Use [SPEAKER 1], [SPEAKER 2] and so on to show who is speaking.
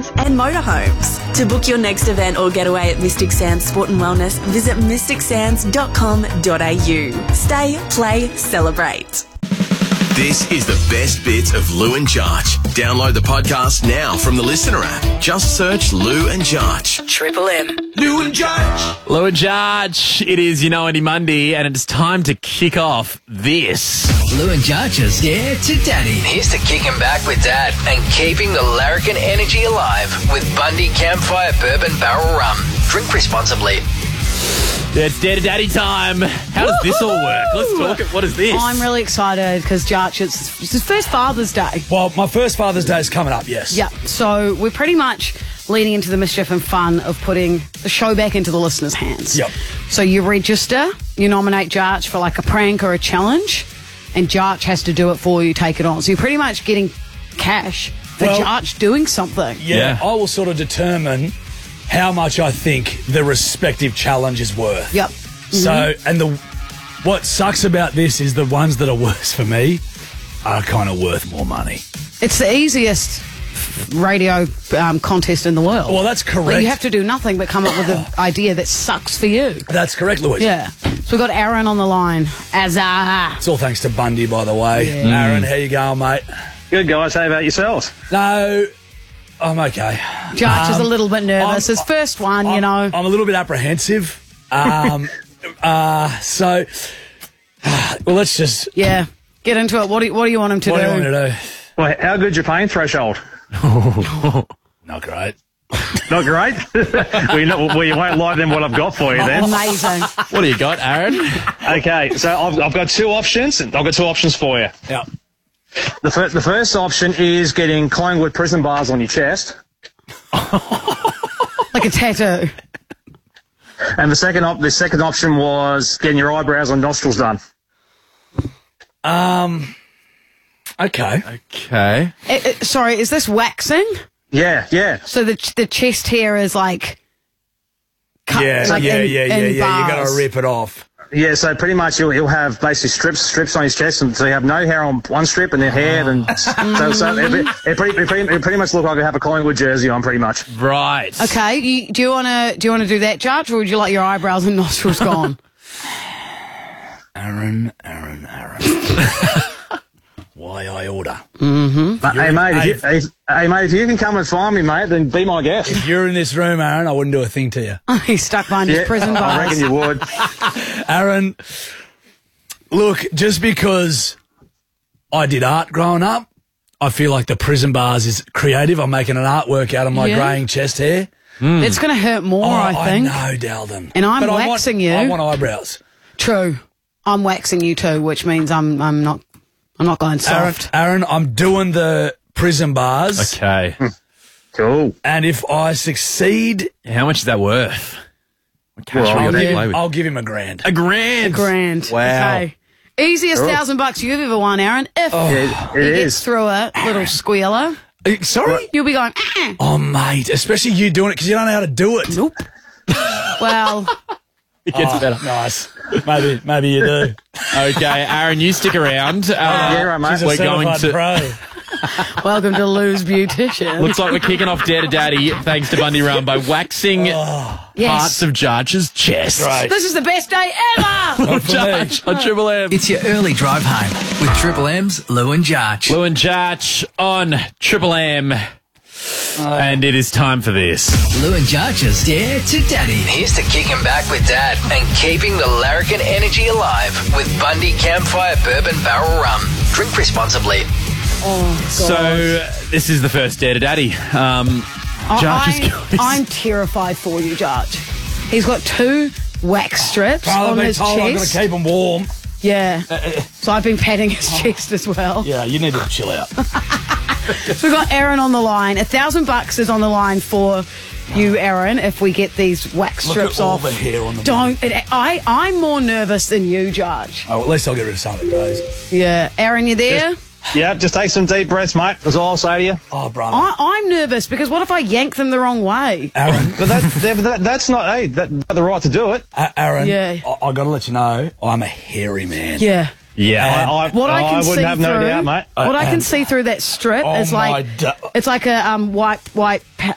[SPEAKER 1] cars and motorhomes. To book your next event or getaway at Mystic Sands Sport and Wellness, visit mysticsands.com.au. Stay, play, celebrate.
[SPEAKER 2] This is the best bits of Lou and Jarch. Download the podcast now from the Listener app. Just search Lou and Jarch.
[SPEAKER 1] Triple M.
[SPEAKER 2] Lou and Jarch.
[SPEAKER 3] Lou and Jarch, it is You Know Any Monday, and it's time to kick off this.
[SPEAKER 4] Lou and Jarch's Dare to Daddy.
[SPEAKER 5] Here's to kicking back with Dad and keeping the larrikin energy alive with Bundy Campfire Bourbon Barrel Rum. Drink responsibly.
[SPEAKER 3] Yeah, it's Dare to Daddy time. How does this all work? Let's talk it. What is this?
[SPEAKER 6] I'm really excited because Jarch, it's his first Father's Day.
[SPEAKER 7] Well, my first Father's Day is coming up, yes.
[SPEAKER 6] Yeah, so we're pretty much leading into the mischief and fun of putting the show back into the listeners' hands.
[SPEAKER 7] Yep.
[SPEAKER 6] So you register, you nominate Jarch for like a prank or a challenge, and Jarch has to do it for you, take it on. So you're pretty much getting cash for Jarch doing something.
[SPEAKER 7] Yeah, I will sort of determine how much I think the respective challenge is worth.
[SPEAKER 6] Yep.
[SPEAKER 7] So, and what sucks about this is the ones that are worse for me are kind of worth more money.
[SPEAKER 6] It's the easiest radio contest in the world.
[SPEAKER 7] Well, that's correct.
[SPEAKER 6] Like, you have to do nothing but come up with an idea that sucks for you.
[SPEAKER 7] That's correct, Louise.
[SPEAKER 6] Yeah. So we've got Aaron on the line. Azar.
[SPEAKER 7] It's all thanks to Bundy, by the way.
[SPEAKER 6] Yeah.
[SPEAKER 7] Aaron, how you going, mate?
[SPEAKER 8] Good, guys. How about yourselves?
[SPEAKER 7] No, I'm okay.
[SPEAKER 6] Jarch is a little bit nervous. His first one, you know.
[SPEAKER 7] I'm a little bit apprehensive. Well, let's just...
[SPEAKER 6] Yeah. Get into it. What do you want him to do?
[SPEAKER 7] What do you want me to do?
[SPEAKER 8] Well, how good's your pain threshold?
[SPEAKER 7] Not great.
[SPEAKER 8] Not great? well, you won't like them what I've got for you then.
[SPEAKER 6] Amazing.
[SPEAKER 3] What do you got, Aaron?
[SPEAKER 8] Okay, so I've got two options. I've got two options for you.
[SPEAKER 7] Yeah.
[SPEAKER 8] The first option is getting Collingwood prison bars on your chest.
[SPEAKER 6] Like a tattoo.
[SPEAKER 8] And the second option was getting your eyebrows and nostrils done.
[SPEAKER 7] Okay.
[SPEAKER 3] Okay.
[SPEAKER 6] Sorry, is this waxing?
[SPEAKER 8] Yeah.
[SPEAKER 6] So the chest hair is like cut,
[SPEAKER 7] Yeah,
[SPEAKER 6] like
[SPEAKER 7] yeah.
[SPEAKER 6] in
[SPEAKER 7] You got to
[SPEAKER 6] bars.
[SPEAKER 7] rip it off.
[SPEAKER 8] Yeah, so pretty much he'll have basically strips on his chest, and so you have no hair on one strip and then hair, and so it pretty much look like I have a Collingwood jersey on, pretty much.
[SPEAKER 3] Right.
[SPEAKER 6] Okay, do you want to do that, Jarch, or would you like your eyebrows and nostrils gone?
[SPEAKER 7] Aaron. Why I order?
[SPEAKER 8] Hey mate, if you can come and find me, mate, then be my guest.
[SPEAKER 7] If you're in this room, Aaron, I wouldn't do a thing to you.
[SPEAKER 6] He's stuck behind his prison
[SPEAKER 8] I
[SPEAKER 6] bars.
[SPEAKER 8] reckon you would.
[SPEAKER 7] Aaron, look, just because I did art growing up, I feel like the prison bars is creative. I'm making an artwork out of my greying chest hair.
[SPEAKER 6] It's going to hurt more, I think.
[SPEAKER 7] I know, Dalden.
[SPEAKER 6] And I'm
[SPEAKER 7] But
[SPEAKER 6] waxing you.
[SPEAKER 7] I want eyebrows.
[SPEAKER 6] True. I'm waxing you too, which means I'm not going soft.
[SPEAKER 7] Aaron, I'm doing the prison bars.
[SPEAKER 3] Okay.
[SPEAKER 8] Cool.
[SPEAKER 7] And if I succeed,
[SPEAKER 3] How much is that worth? What cash
[SPEAKER 8] Well,
[SPEAKER 3] are you gonna play with?
[SPEAKER 7] I'll give him $1,000.
[SPEAKER 3] $1,000.
[SPEAKER 6] Grand.
[SPEAKER 3] Wow.
[SPEAKER 6] Okay. Easiest $1,000 you've ever won, Aaron. If
[SPEAKER 8] Yeah, it
[SPEAKER 6] he gets
[SPEAKER 8] is.
[SPEAKER 6] through it, little squealer,
[SPEAKER 7] Sorry?
[SPEAKER 6] you'll be going,
[SPEAKER 7] Oh, mate, especially you doing it because you don't know how to do it.
[SPEAKER 6] nope. Well,
[SPEAKER 3] It gets better.
[SPEAKER 7] Nice. Maybe you do.
[SPEAKER 3] Okay, Aaron, you stick around.
[SPEAKER 8] Yeah, right, mate.
[SPEAKER 7] She's a
[SPEAKER 3] We're going
[SPEAKER 7] certified
[SPEAKER 3] to.
[SPEAKER 7] pro.
[SPEAKER 6] welcome to Lou's Beautician.
[SPEAKER 3] Looks like we're kicking off Dare to Daddy thanks to Bundy Rum by waxing parts of Jarch's chest.
[SPEAKER 7] Right.
[SPEAKER 6] This is the best day ever!
[SPEAKER 7] Not for me.
[SPEAKER 3] Jarch on Triple M.
[SPEAKER 4] It's your early drive home with Triple M's Lou and Jarch.
[SPEAKER 3] Lou and Jarch on Triple M. And it is time for this.
[SPEAKER 4] Lou and Jarch's Dare to Daddy.
[SPEAKER 5] Here's to kicking back with Dad and keeping the larrikin energy alive with Bundy Campfire Bourbon Barrel Rum. Drink responsibly.
[SPEAKER 3] So, this is the first Dare to Daddy. Jarch is going.
[SPEAKER 6] I'm terrified for you, Jarch. He's got 2 wax strips
[SPEAKER 7] I've
[SPEAKER 6] on
[SPEAKER 7] been
[SPEAKER 6] his
[SPEAKER 7] told I'm going to
[SPEAKER 6] chest.
[SPEAKER 7] keep him warm.
[SPEAKER 6] Yeah. So I've been patting his chest as well.
[SPEAKER 7] Yeah, you need to chill out.
[SPEAKER 6] So we've got Aaron on the line. $1,000 is on the line for you, Aaron, if we get these wax
[SPEAKER 7] Look
[SPEAKER 6] strips
[SPEAKER 7] at all
[SPEAKER 6] off.
[SPEAKER 7] the hair on the
[SPEAKER 6] Don't. I'm more nervous than you, Jarch.
[SPEAKER 7] Oh, at least I'll get rid of some of it, guys.
[SPEAKER 6] Yeah. Aaron, you there?
[SPEAKER 8] Yeah, just take some deep breaths, mate. That's all I'll say to you.
[SPEAKER 7] Oh, brother.
[SPEAKER 6] I'm nervous because what if I yank them the wrong way?
[SPEAKER 7] Aaron,
[SPEAKER 8] But that's not, hey, that's the right to do it.
[SPEAKER 7] Aaron,
[SPEAKER 6] Yeah.
[SPEAKER 7] I got to let you know, I'm a hairy man.
[SPEAKER 6] Yeah.
[SPEAKER 3] Yeah.
[SPEAKER 6] What I can
[SPEAKER 8] wouldn't
[SPEAKER 6] see
[SPEAKER 8] have no
[SPEAKER 6] through,
[SPEAKER 8] doubt, mate.
[SPEAKER 6] what I can see through that strip
[SPEAKER 7] Oh
[SPEAKER 6] is like
[SPEAKER 7] my
[SPEAKER 6] it's like a white